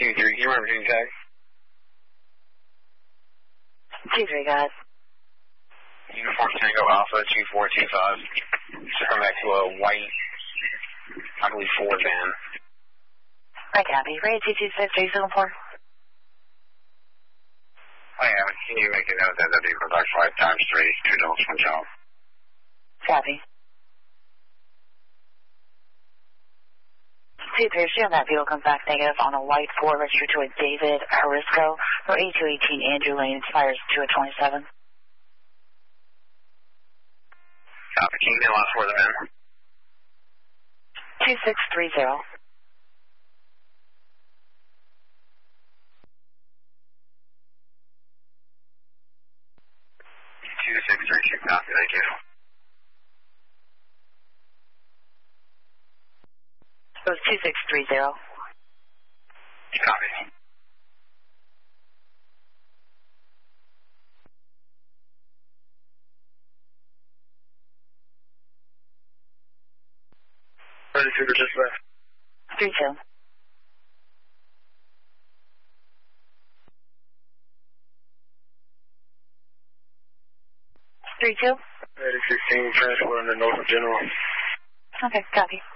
2-3, can you remember doing tag? 2-3, guys. Uniform Tango Alpha 2425. So come back to a white, I believe, Ford van. Right, copy. Ready 226-374. I am. Can you make a note that that'd be Quebec 5 times 3, 2 adults, 1 child? Copy. 2-3, if you have that vehicle comes back negative on a white Ford registered to a David Harisco, or 8218 Andrew Lane, expires 2 at 27. Copy. Can you get last for the man? 2630. 2632, copy, thank you. It was 2630. Copy. Ready to just left. 32. 32. Ready 16, transport in the Norfolk General. Okay, copy.